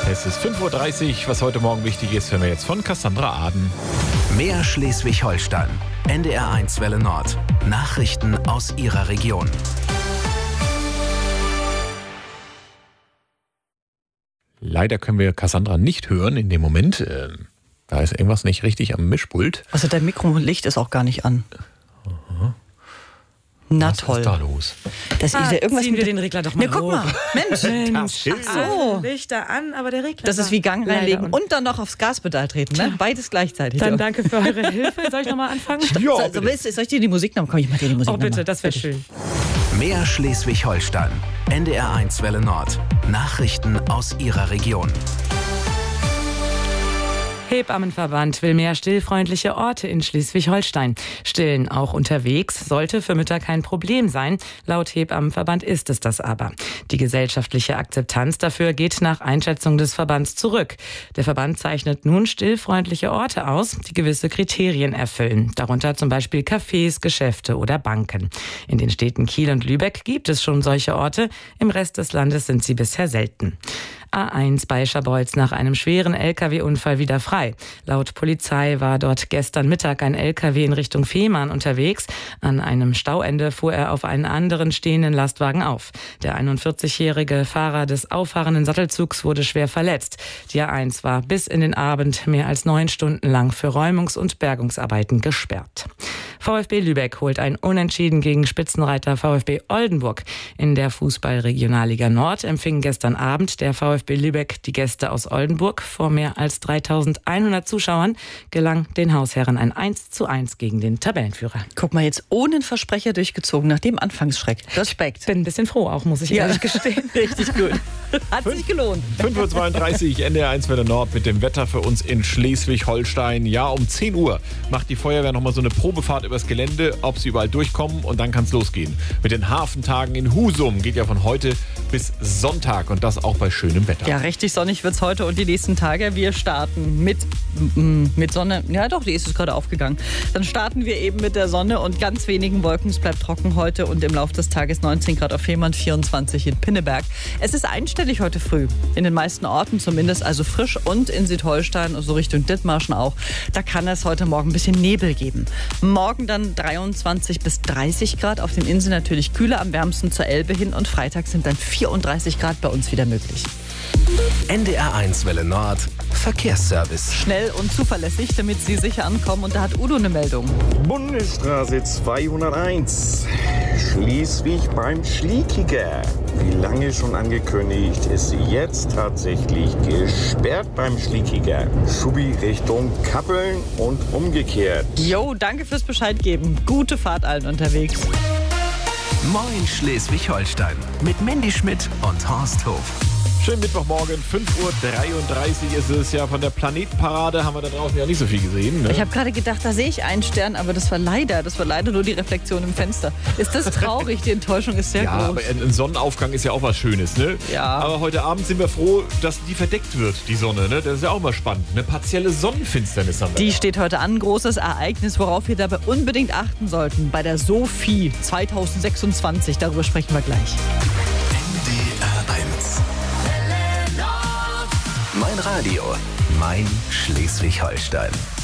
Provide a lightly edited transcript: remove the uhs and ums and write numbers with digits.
Es ist 5:30 Uhr. Was heute Morgen wichtig ist, hören wir jetzt von Cassandra Aden. Mehr Schleswig-Holstein. NDR1 Welle Nord. Nachrichten aus Ihrer Region. Leider können wir Cassandra nicht hören in dem Moment. Da ist irgendwas nicht richtig am Mischpult. Also dein Mikrolicht ist auch gar nicht an. Na Was toll. ist da los? Das ist ja irgendwas ziehen wir den Regler doch mal guck hoch. mal. Mensch. So. Lichter an, aber der Regler. Das ist wie Gang Leider. reinlegen und dann noch aufs Gaspedal treten. Ne? Beides gleichzeitig. Dann danke für eure Hilfe. Soll ich nochmal anfangen? Ja, Soll ich dir die Musik noch? Komm, ich mach dir die Musik Oh bitte, noch mal. das wäre schön. Mehr Schleswig-Holstein. NDR1 Welle Nord. Nachrichten aus Ihrer Region. Hebammenverband will mehr stillfreundliche Orte in Schleswig-Holstein. Stillen auch unterwegs sollte für Mütter kein Problem sein. Laut Hebammenverband ist es das aber. Die gesellschaftliche Akzeptanz dafür geht nach Einschätzung des Verbands zurück. Der Verband zeichnet nun stillfreundliche Orte aus, die gewisse Kriterien erfüllen. Darunter zum Beispiel Cafés, Geschäfte oder Banken. In den Städten Kiel und Lübeck gibt es schon solche Orte. Im Rest des Landes sind sie bisher selten. A1 bei Scharbeutz nach einem schweren Lkw-Unfall wieder frei. Laut Polizei war dort gestern Mittag ein Lkw in Richtung Fehmarn unterwegs. An einem Stauende fuhr er auf einen anderen stehenden Lastwagen auf. Der 41-jährige Fahrer des auffahrenden Sattelzugs wurde schwer verletzt. Die A1 war bis in den Abend mehr als 9 Stunden lang für Räumungs- und Bergungsarbeiten gesperrt. VfB Lübeck holt ein Unentschieden gegen Spitzenreiter VfB Oldenburg. In der Fußball-Regionalliga Nord empfing gestern Abend der VfB Lübeck die Gäste aus Oldenburg. Vor mehr als 3.100 Zuschauern gelang den Hausherren ein 1:1 gegen den Tabellenführer. Guck mal, jetzt ohne einen Versprecher durchgezogen, nach dem Anfangsschreck. Respekt. Bin ein bisschen froh auch, muss ich ehrlich gestehen. Richtig gut. Hat sich gelohnt. 5:32 Uhr, NDR1 Welle Nord mit dem Wetter für uns in Schleswig-Holstein. Ja, um 10 Uhr macht die Feuerwehr nochmal so eine Probefahrt übers Gelände, ob sie überall durchkommen, und dann kann es losgehen. Mit den Hafentagen in Husum geht ja von heute bis Sonntag, und das auch bei schönem Wetter. Ja, richtig sonnig wird es heute und die nächsten Tage. Wir starten mit Sonne. Ja doch, die ist es gerade aufgegangen. Dann starten wir eben mit der Sonne und ganz wenigen Wolken. Es bleibt trocken heute und im Laufe des Tages 19 Grad auf Fehmarn, 24 in Pinneberg. Es ist einstellig heute früh. In den meisten Orten zumindest, also frisch, und in Südholstein, so Richtung Dithmarschen auch. Da kann es heute Morgen ein bisschen Nebel geben. Morgen dann 23 bis 30 Grad. Auf den Inseln natürlich kühler, am wärmsten zur Elbe hin. Und Freitag sind dann 34 Grad bei uns wieder möglich. NDR1 Welle Nord. Verkehrsservice. Schnell und zuverlässig, damit Sie sicher ankommen. Und da hat Udo eine Meldung. Bundesstraße 201. Schleswig beim Schliekiger. Wie lange schon angekündigt, ist sie jetzt tatsächlich gesperrt beim Schliekiger. Schubi Richtung Kappeln und umgekehrt. Jo, danke fürs Bescheid geben. Gute Fahrt allen unterwegs. Moin Schleswig-Holstein. Mit Mandy Schmidt und Horst Hof. Schönen Mittwochmorgen, 5:33 Uhr ist es ja. Von der Planetparade haben wir da draußen ja nicht so viel gesehen. Ne? Ich habe gerade gedacht, da sehe ich einen Stern, aber das war leider nur die Reflexion im Fenster. Ist das traurig? Die Enttäuschung ist sehr Ja, groß. aber ein Sonnenaufgang ist ja auch was Schönes, ne? Ja. Aber heute Abend sind wir froh, dass die verdeckt wird, die Sonne, ne? Das ist ja auch mal spannend. Eine partielle Sonnenfinsternis haben wir. Die steht heute an, großes Ereignis, worauf wir dabei unbedingt achten sollten. Bei der SOFI 2026, darüber sprechen wir gleich. NDR1. Mein Radio. Mein Schleswig-Holstein.